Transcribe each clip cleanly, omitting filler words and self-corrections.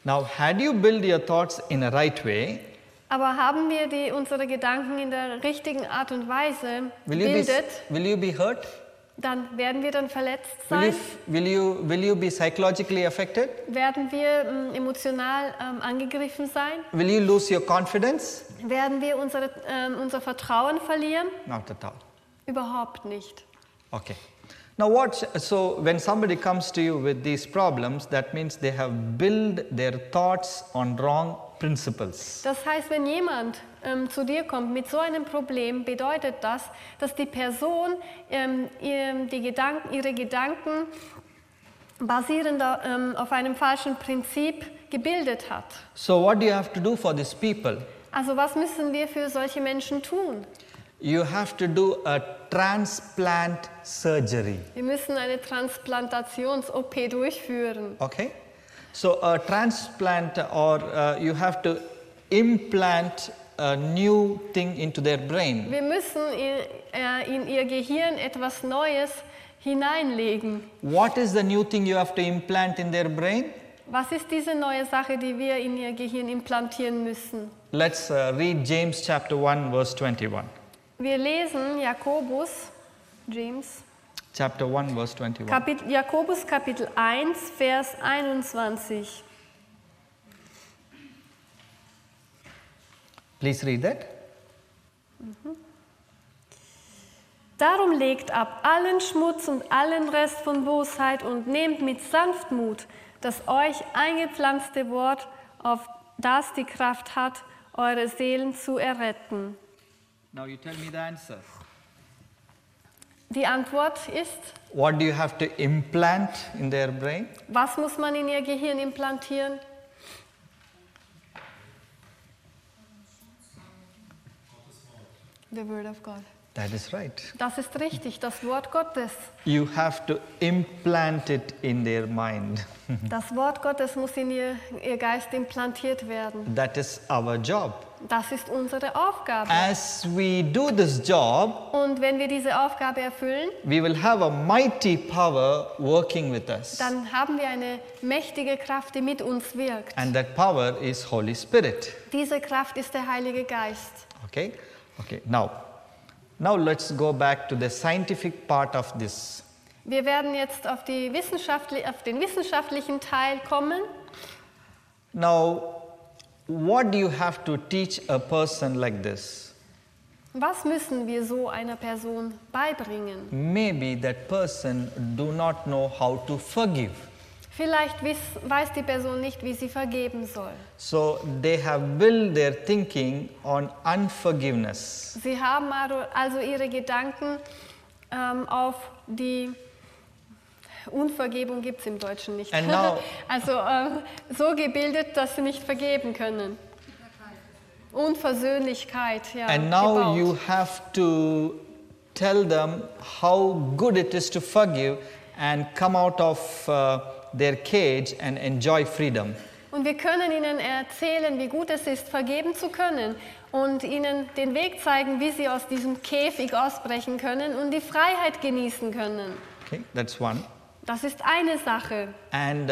Now, had you built your thoughts in a right way, Aber haben wir unsere Gedanken in der richtigen Art und Weise gebildet, will you be hurt? dann werden wir dann verletzt sein. Will you be psychologically affected? Werden wir emotional angegriffen sein? Will you lose your confidence? Werden wir unser Vertrauen verlieren? Not at all. Überhaupt nicht. Okay. Now so when somebody comes to you with these problems, that means they have built their thoughts on wrong principles. Das heißt, wenn jemand zu dir kommt mit so einem Problem, bedeutet das, dass die Person ihre Gedanken basierend auf einem falschen Prinzip gebildet hat. So what do you have to do for these people? Also was müssen wir für solche Menschen tun? You have to do a transplant surgery. Wir müssen eine Transplantations-OP durchführen. Okay? So a transplant or you have to implant a new thing into their brain. Wir müssen in ihr Gehirn etwas Neues hineinlegen. What is the new thing you have to implant in their brain? Was ist diese neue Sache, die wir in ihr Gehirn implantieren müssen? Let's read James chapter 1 verse 21. Wir lesen James chapter 1 verse 21. Jakobus Kapitel 1 Vers 21. Please read that. Darum legt ab allen Schmutz und allen Rest von Bosheit und nehmt mit Sanftmut das euch eingepflanzte Wort, auf das die Kraft hat, eure Seelen zu erretten. Now you tell me the answer. Die Antwort ist, What do you have to implant in their brain? was muss man in ihr Gehirn implantieren? The Word of God. That is right. Das ist richtig, das Wort Gottes. You have to implant it in their mind. Das Wort Gottes muss in ihr Geist implantiert werden. That is our job. Das ist unsere Aufgabe. As we do this job, Und wenn wir diese Aufgabe erfüllen, we will have a mighty power working with us. dann haben wir eine mächtige Kraft, die mit uns wirkt. And that power is Holy Spirit. Diese Kraft ist der Heilige Geist. Okay? Okay. Now let's go back to the scientific part of this. Wir werden jetzt auf den wissenschaftlichen Teil kommen. Now, what do you have to teach a person like this? Was müssen wir so einer Person beibringen? Maybe that person do not know how to forgive. Vielleicht weiß die Person nicht, wie sie vergeben soll. So they have built their thinking on unforgiveness. Sie haben also ihre Gedanken auf die Unvergebung gibt es im Deutschen nicht. And now, also so gebildet, dass sie nicht vergeben können. Unversöhnlichkeit, ja. and now gebaut. you have to tell them how good it is to forgive and come out of their cage and enjoy freedom. Und wir können ihnen erzählen, wie gut es ist, vergeben zu können und ihnen den Weg zeigen, wie sie aus diesem Käfig ausbrechen können und die Freiheit genießen können. Okay, that's one. Das ist eine Sache. And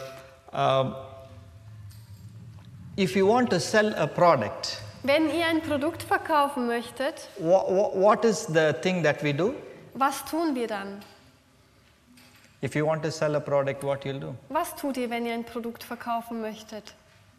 if you want to sell a product, Wenn ihr ein Produkt verkaufen möchtet, what is the thing that we do? was tun wir dann? If you want to sell a product, what you'll do? Was tut ihr, wenn ihr ein Produkt verkaufen möchtet?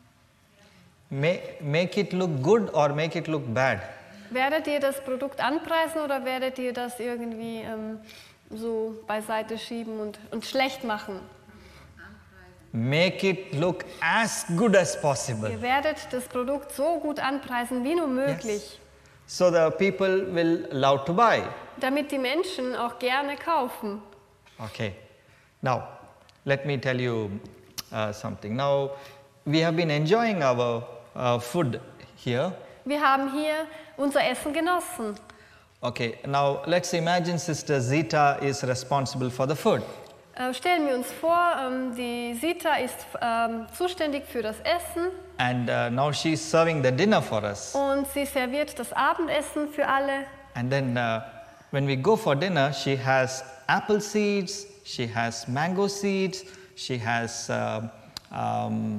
Make it look good or make it look bad. Werdet ihr das Produkt anpreisen oder werdet ihr das irgendwie so beiseite schieben und schlecht machen? Make it look as good as possible. Ihr werdet das Produkt so gut anpreisen wie nur möglich, Yes. So the people will love to buy. damit die Menschen auch gerne kaufen. Okay. Now, let me tell you something. Now, we have been enjoying our food here. Wir haben hier unser Essen genossen. Okay. Now, let's imagine Sister Zita is responsible for the food. Stellen wir uns vor, die Sita ist zuständig für das Essen And now she's serving the dinner for us. und sie serviert das Abendessen für alle. And then when we go for dinner, she has apple seeds, she has mango seeds, she has